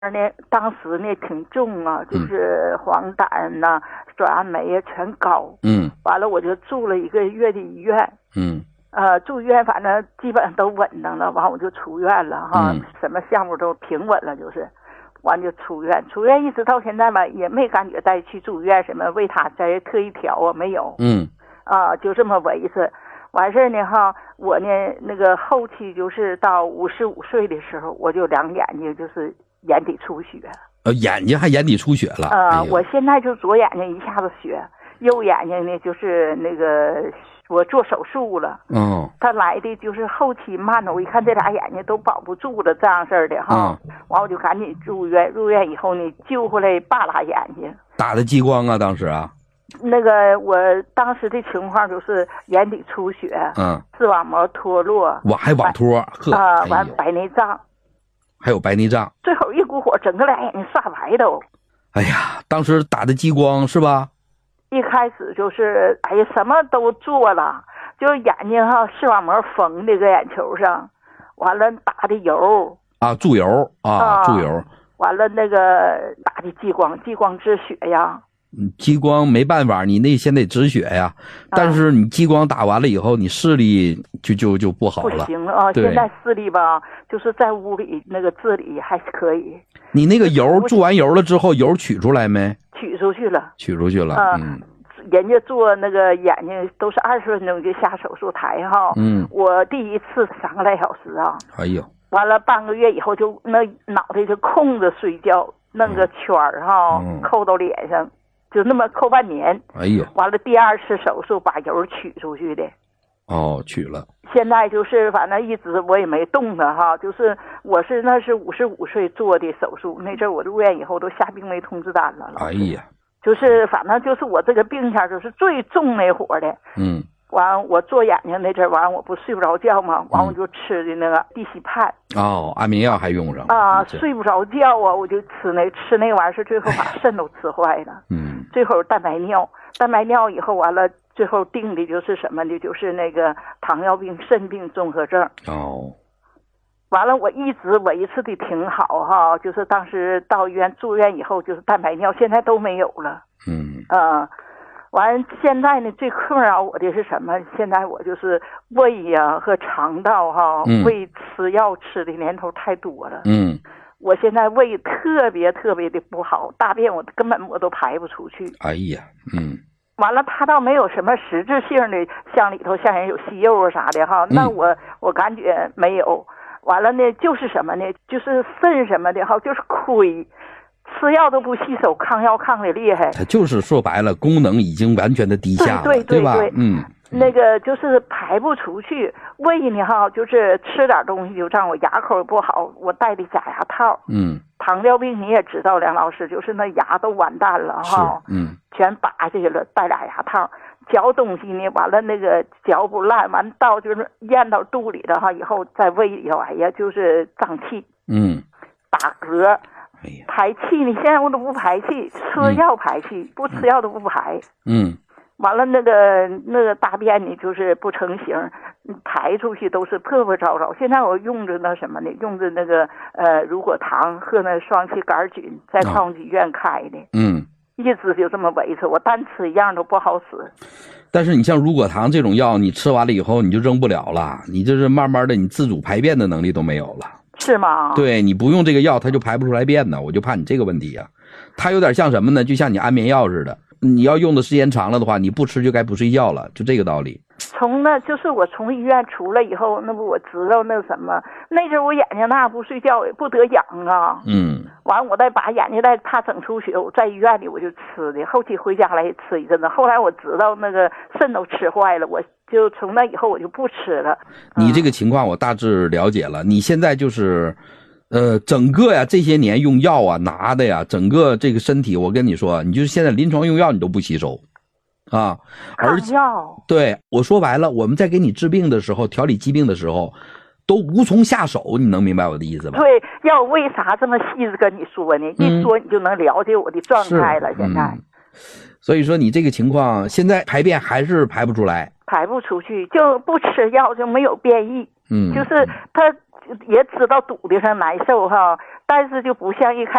呢，当时呢挺重啊，就是黄疸呐、转氨酶啊全高。完了我就住了1个月的医院。住院反正基本上都稳当了，完我就出院了哈，什么项目都平稳了，就是。完就出院一直到现在吧，也没感觉再去住院什么为他再特意调啊，没有。就这么维持。完事呢哈，我呢那个后期就是到55岁的时候，我就两眼睛就是眼底出血。 眼睛还眼底出血了。 我现在就左眼睛一下子血，右眼睛呢就是那个我做手术了。他来的就是后期慢了，我一看这俩眼睛都保不住了，这样式的哈。完我就赶紧入院，入院以后呢救回来8俩眼睛。 打的激光啊，当时啊。 那个我当时的情况就是眼底出血，视网膜脱落， 还网脱， 完白内障， 还有白内障， 最后一股火，整个俩眼睛煞白都。 哎呀，当时打的激光是吧？ 一开始就是什么都做了，就是眼睛视网膜缝的个眼球上，完了打的油注油注油， 完了那个打的激光止血呀。 激光没办法，你那先得止血呀。但是你激光打完了以后，你视力就不好了。 不行了啊！现在视力吧，就是在屋里那个治理还是可以。 你那个油注完油了之后，油取出来没？ 取出去了。 取出去了。 人家做那个眼睛都是20分钟就下手术台哈。我第一次3个来小时啊。 哎呦！ 完了半个月以后就那脑袋就空着睡觉，弄个圈哈，扣到脸上。就那么扣半年。 哎呦！ 完了第2次手术把油取出去的。 取了。 现在就是反正一直我也没动它哈，就是那是55岁做的手术，那阵我入院以后都下病危通知单了。 哎呀！ 就是反正就是我这个病下就是最重那会儿的。完我做眼睛那阵完我不睡不着觉吗？完我就吃的那个地西泮。 安眠药还用上。 睡不着觉啊，我就吃那玩意儿，是最后把肾都吃坏了。最后蛋白尿以后完了，最后定的就是什么呢？就是那个糖尿病肾病综合症。完了我一直维持的挺好哈，就是当时到医院住院以后就是蛋白尿，现在都没有了。完现在呢最困扰我的是什么？现在我就是胃呀和肠道哈，胃吃药吃的年头太多了。我现在胃特别的不好，大便我根本都排不出去。 哎呀。 完了它倒没有什么实质性的，像里头像人有息肉啊啥的哈，那我感觉没有。完了呢就是什么呢？就是肾什么的哈，就是亏。吃药都不吸收，抗药抗的厉害。 它就是说白了，功能已经完全的低下了，对吧？ 那个就是排不出去。胃呢哈，就是吃点东西就让我牙口不好，我戴的假牙套。糖尿病你也知道，梁老师，就是那牙都完蛋了哈。全拔下去了，戴俩牙套。嚼东西呢，完了那个嚼不烂，完到就是咽到肚里了哈，以后在胃里头，哎呀，就是胀气。打嗝。排气呢？现在我都不排气，吃药排气，不吃药都不排。完了那个大便呢，就是不成形，排出去都是破破糟糟。现在我用着那什么呢？用着那个乳果糖和那双歧杆菌，在康济医院开的。一直就这么维持，我单吃一样都不好使。 但是你像乳果糖这种药，你吃完了以后你就扔不了了，你就是慢慢的你自主排便的能力都没有了。 是吗？ 对，你不用这个药它就排不出来便呢，我就怕你这个问题啊。它有点像什么呢？就像你安眠药似的，你要用的时间长了的话，你不吃就该不睡觉了，就这个道理。 就是我从医院出来以后，那不我知道那什么，那阵我眼睛那不睡觉也不得痒啊。完我再把眼睛再怕整出血，我在医院里我就吃的，后期回家来也吃一阵子。后来我知道那个肾都吃坏了，我就从那以后我就不吃了。 你这个情况我大致了解了，你现在就是整个呀这些年用药啊拿的呀，整个这个身体我跟你说，你就是现在临床用药你都不吸收啊，而且对我说白了，我们在给你治病的时候，调理疾病的时候都无从下手，你能明白我的意思吧？ 对，要为啥这么细致跟你说呢？一说你就能了解我的状态了。现在所以说你这个情况现在排便还是排不出来， 排不出去，就不吃药就没有便意。就是他也知道肚子上难受哈， 但是就不像一开